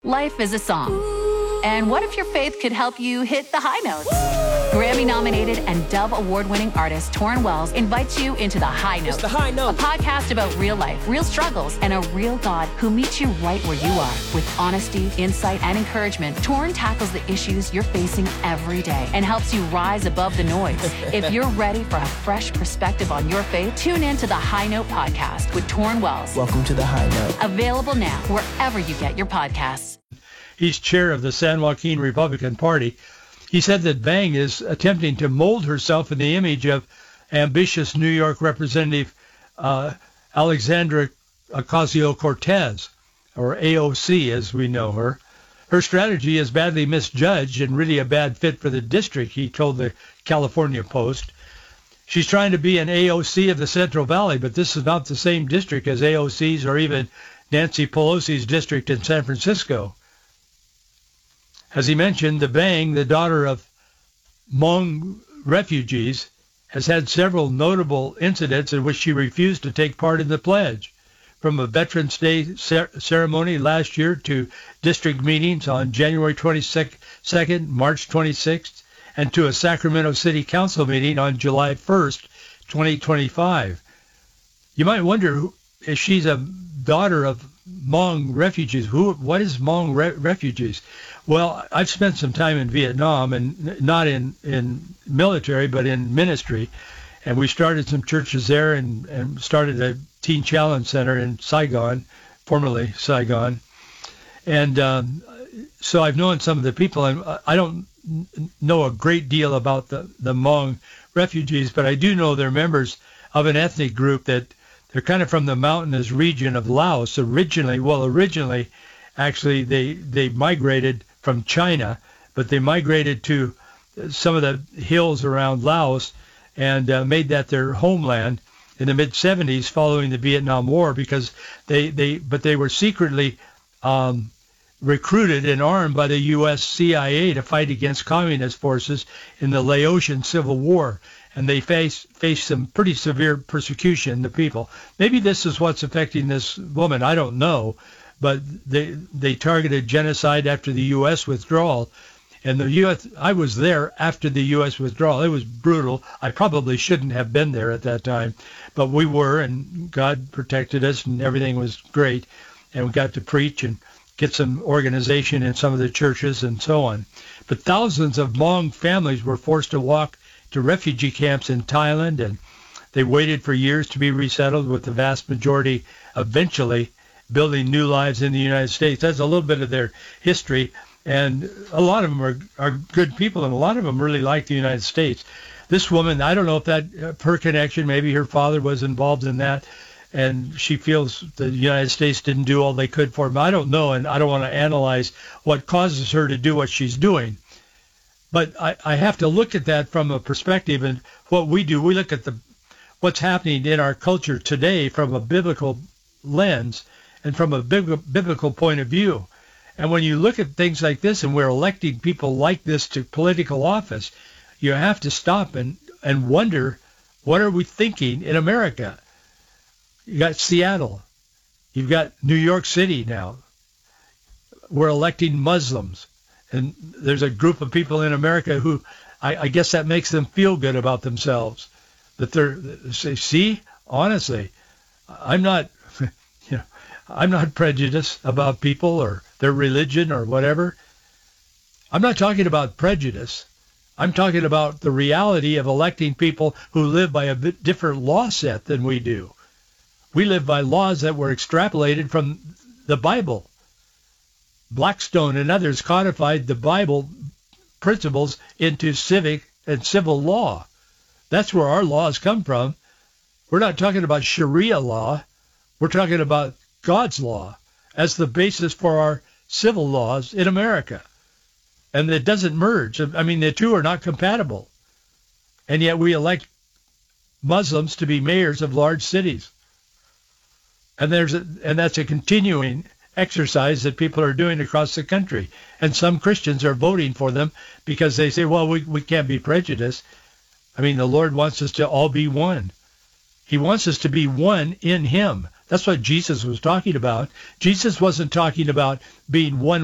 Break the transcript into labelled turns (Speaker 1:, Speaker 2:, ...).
Speaker 1: Life is a song. And what if your faith could help you hit the high notes? Grammy-nominated and Dove Award-winning artist Torrin Wells invites you into The High Note.
Speaker 2: It's The High Note.
Speaker 1: A podcast about real life, real struggles, and a real God who meets you right where you are. With honesty, insight, and encouragement, Torrin tackles the issues you're facing every day and helps you rise above the noise. If you're ready for a fresh perspective on your faith, tune in to The High Note podcast with Torrin Wells.
Speaker 2: Welcome to The High Note.
Speaker 1: Available now wherever you get your podcasts.
Speaker 3: He's chair of the San Joaquin Republican Party. He said that Vang is attempting to mold herself in the image of ambitious New York Representative Alexandra Ocasio-Cortez, or AOC as we know her. Her strategy is badly misjudged and really a bad fit for the district, he told the California Post. She's trying to be an AOC of the Central Valley, but this is not the same district as AOC's or even Nancy Pelosi's district in San Francisco. As he mentioned, the Vang, the daughter of Hmong refugees, has had several notable incidents in which she refused to take part in the pledge, from a Veterans Day ceremony last year to district meetings on January 22nd, March 26th, and to a Sacramento City Council meeting on July 1st, 2025. You might wonder if she's a daughter of Hmong refugees. What is Hmong refugees? Well, I've spent some time in Vietnam, and not in military, but in ministry. And we started some churches there and started a Teen Challenge Center in Saigon, formerly Saigon. And so I've known some of the people, and I don't know a great deal about the Hmong refugees, but I do know they're members of an ethnic group that they're kind of from the mountainous region of Laos originally, actually, they migrated from China, but they migrated to some of the hills around Laos and made that their homeland in the mid-'70s following the Vietnam War, because they were secretly recruited and armed by the U.S. CIA to fight against communist forces in the Laotian Civil War. And they faced some pretty severe persecution, the people. Maybe this is what's affecting this woman. I don't know. But they targeted genocide after the U.S. withdrawal. And the U.S. I was there after the U.S. withdrawal. It was brutal. I probably shouldn't have been there at that time. But we were, and God protected us, and everything was great. And we got to preach and get some organization in some of the churches and so on. But thousands of Hmong families were forced to walk to refugee camps in Thailand, and they waited for years to be resettled, with the vast majority eventually building new lives in the United States. That's a little bit of their history, and a lot of them are good people, and a lot of them really like the United States. This woman, I don't know if that her connection, maybe her father was involved in that, and she feels the United States didn't do all they could for him. I don't know, and I don't want to analyze what causes her to do what she's doing. But I have to look at that from a perspective, and what we do, we look at what's happening in our culture today from a biblical lens and from a biblical point of view. And when you look at things like this, and we're electing people like this to political office, you have to stop and wonder, what are we thinking in America? You got Seattle. You've got New York City now. We're electing Muslims. And there's a group of people in America who, I guess that makes them feel good about themselves. That they say, see, honestly, I'm not prejudiced about people or their religion or whatever. I'm not talking about prejudice. I'm talking about the reality of electing people who live by a bit different law set than we do. We live by laws that were extrapolated from the Bible. Blackstone and others codified the Bible principles into civic and civil law. That's where our laws come from. We're not talking about Sharia law. We're talking about God's law as the basis for our civil laws in America. And it doesn't merge. I mean, the two are not compatible. And yet we elect Muslims to be mayors of large cities. And that's a continuing exercise that people are doing across the country. And some Christians are voting for them because they say, well, we can't be prejudiced. I mean, the Lord wants us to all be one. He wants us to be one in him. That's what Jesus was talking about. Jesus wasn't talking about being one